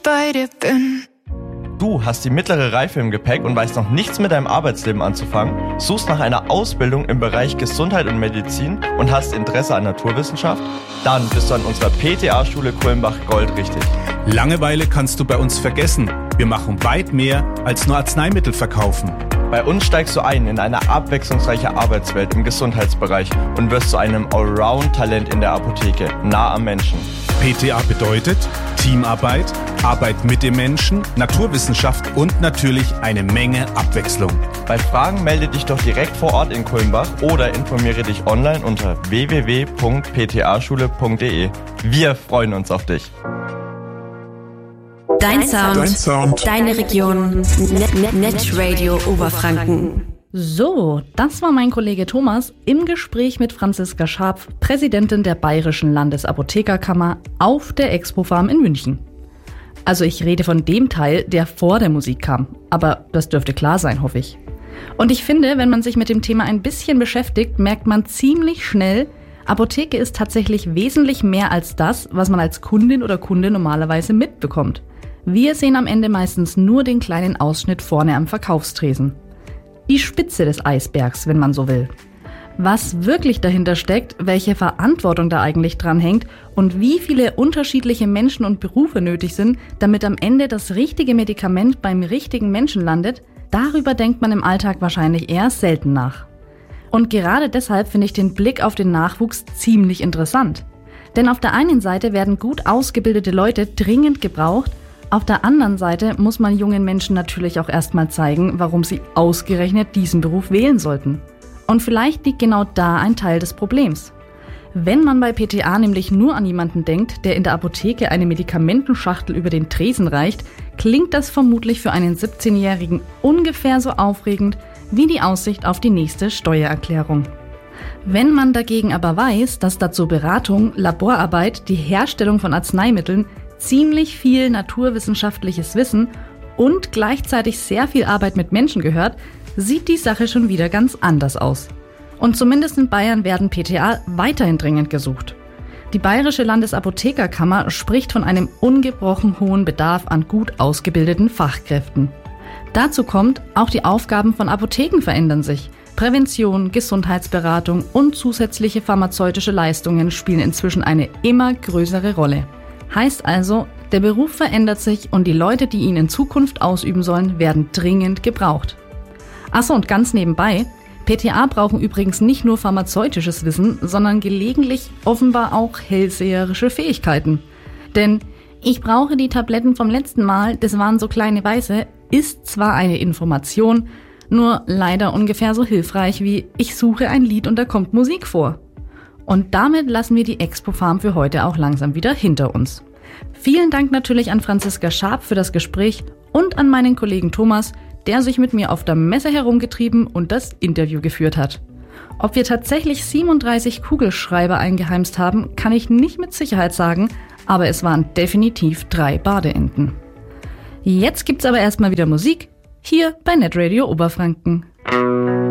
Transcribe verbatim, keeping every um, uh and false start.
bei dir bin. Du hast die mittlere Reife im Gepäck und weißt noch nichts mit deinem Arbeitsleben anzufangen, suchst nach einer Ausbildung im Bereich Gesundheit und Medizin und hast Interesse an Naturwissenschaft? Dann bist du an unserer P T A-Schule Kulmbach Gold richtig. Langeweile kannst du bei uns vergessen. Wir machen weit mehr als nur Arzneimittel verkaufen. Bei uns steigst du ein in eine abwechslungsreiche Arbeitswelt im Gesundheitsbereich und wirst zu einem Allround-Talent in der Apotheke, nah am Menschen. P T A bedeutet Teamarbeit, Arbeit mit dem Menschen, Naturwissenschaft und natürlich eine Menge Abwechslung. Bei Fragen melde dich doch direkt vor Ort in Kulmbach oder informiere dich online unter w w w punkt p t a schule punkt d e. Wir freuen uns auf dich. Dein Sound, Dein Sound. deine Region, Net, Net Radio Oberfranken. So, das war mein Kollege Thomas im Gespräch mit Franziska Scharpf, Präsidentin der Bayerischen Landesapothekerkammer, auf der Expo-Farm in München. Also ich rede von dem Teil, der vor der Musik kam, aber das dürfte klar sein, hoffe ich. Und ich finde, wenn man sich mit dem Thema ein bisschen beschäftigt, merkt man ziemlich schnell, Apotheke ist tatsächlich wesentlich mehr als das, was man als Kundin oder Kunde normalerweise mitbekommt. Wir sehen am Ende meistens nur den kleinen Ausschnitt vorne am Verkaufstresen. Die Spitze des Eisbergs, wenn man so will. Was wirklich dahinter steckt, welche Verantwortung da eigentlich dran hängt und wie viele unterschiedliche Menschen und Berufe nötig sind, damit am Ende das richtige Medikament beim richtigen Menschen landet, darüber denkt man im Alltag wahrscheinlich eher selten nach. Und gerade deshalb finde ich den Blick auf den Nachwuchs ziemlich interessant. Denn auf der einen Seite werden gut ausgebildete Leute dringend gebraucht, auf der anderen Seite muss man jungen Menschen natürlich auch erstmal zeigen, warum sie ausgerechnet diesen Beruf wählen sollten. Und vielleicht liegt genau da ein Teil des Problems. Wenn man bei P T A nämlich nur an jemanden denkt, der in der Apotheke eine Medikamentenschachtel über den Tresen reicht, klingt das vermutlich für einen siebzehnjährigen ungefähr so aufregend wie die Aussicht auf die nächste Steuererklärung. Wenn man dagegen aber weiß, dass dazu Beratung, Laborarbeit, die Herstellung von Arzneimitteln, ziemlich viel naturwissenschaftliches Wissen und gleichzeitig sehr viel Arbeit mit Menschen gehört, sieht die Sache schon wieder ganz anders aus. Und zumindest in Bayern werden P T A weiterhin dringend gesucht. Die Bayerische Landesapothekerkammer spricht von einem ungebrochen hohen Bedarf an gut ausgebildeten Fachkräften. Dazu kommt, auch die Aufgaben von Apotheken verändern sich. Prävention, Gesundheitsberatung und zusätzliche pharmazeutische Leistungen spielen inzwischen eine immer größere Rolle. Heißt also, der Beruf verändert sich und die Leute, die ihn in Zukunft ausüben sollen, werden dringend gebraucht. Achso, und ganz nebenbei, P T A brauchen übrigens nicht nur pharmazeutisches Wissen, sondern gelegentlich offenbar auch hellseherische Fähigkeiten. Denn ich brauche die Tabletten vom letzten Mal, das waren so kleine Weiße, ist zwar eine Information, nur leider ungefähr so hilfreich wie ich suche ein Lied und da kommt Musik vor. Und damit lassen wir die Expo-Farm für heute auch langsam wieder hinter uns. Vielen Dank natürlich an Franziska Scharpf für das Gespräch und an meinen Kollegen Thomas, der sich mit mir auf der Messe herumgetrieben und das Interview geführt hat. Ob wir tatsächlich siebenunddreißig Kugelschreiber eingeheimst haben, kann ich nicht mit Sicherheit sagen, aber es waren definitiv drei Badeenten. Jetzt gibt's aber erstmal wieder Musik, hier bei Net Radio Oberfranken.